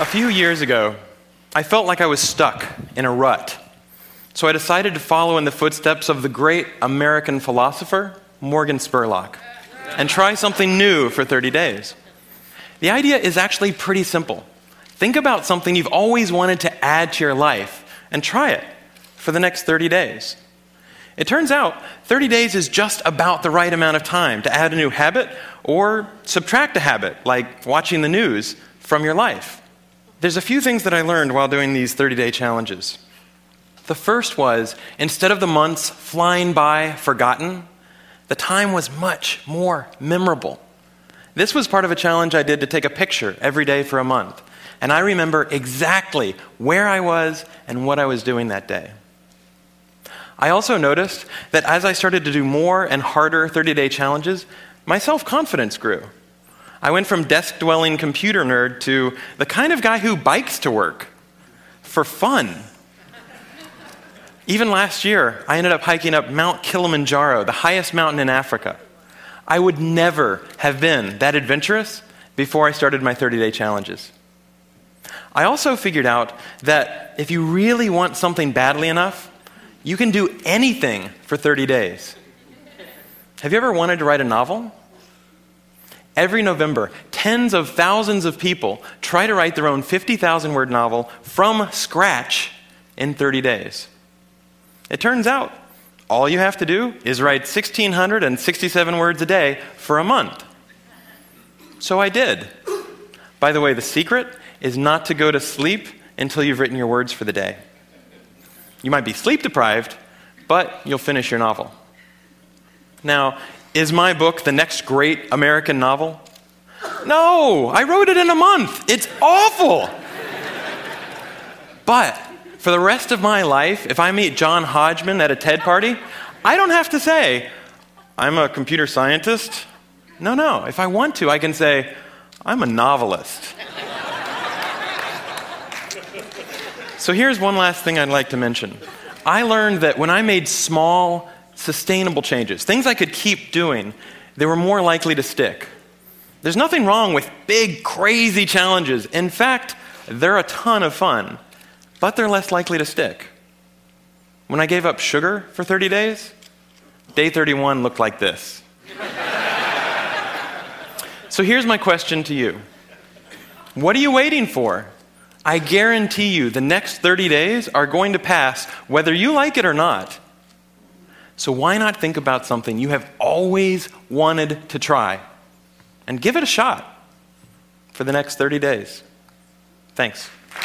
A few years ago, I felt like I was stuck in a rut. So I decided to follow in the footsteps of the great American philosopher, Morgan Spurlock, and try something new for 30 days. The idea is actually pretty simple. Think about something you've always wanted to add to your life and try it for the next 30 days. It turns out 30 days is just about the right amount of time to add a new habit or subtract a habit, like watching the news, from your life. There's a few things that I learned while doing these 30-day challenges. The first was, instead of the months flying by forgotten, the time was much more memorable. This was part of a challenge I did to take a picture every day for a month, and I remember exactly where I was and what I was doing that day. I also noticed that as I started to do more and harder 30-day challenges, my self-confidence grew. I went from desk-dwelling computer nerd to the kind of guy who bikes to work for fun. Even last year, I ended up hiking up Mount Kilimanjaro, the highest mountain in Africa. I would never have been that adventurous before I started my 30-day challenges. I also figured out that if you really want something badly enough, you can do anything for 30 days. Have you ever wanted to write a novel? Every November, tens of thousands of people try to write their own 50,000-word novel from scratch in 30 days. It turns out, all you have to do is write 1,667 words a day for a month. So I did. By the way, the secret is not to go to sleep until you've written your words for the day. You might be sleep deprived, but you'll finish your novel. Now, is my book the next great American novel? No, I wrote it in a month. It's awful. But for the rest of my life, if I meet John Hodgman at a TED party, I don't have to say, I'm a computer scientist. No. If I want to, I can say, I'm a novelist. So here's one last thing I'd like to mention. I learned that when I made small, sustainable changes, things I could keep doing, they were more likely to stick. There's nothing wrong with big, crazy challenges. In fact, they're a ton of fun, but they're less likely to stick. When I gave up sugar for 30 days, day 31 looked like this. So here's my question to you. What are you waiting for? I guarantee you the next 30 days are going to pass whether you like it or not. So why not think about something you have always wanted to try and give it a shot for the next 30 days? Thanks.